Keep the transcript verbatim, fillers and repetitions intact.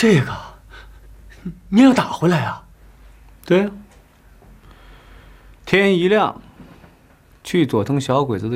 这个，你要打回来啊？ 对呀。天一亮，去佐藤小鬼子的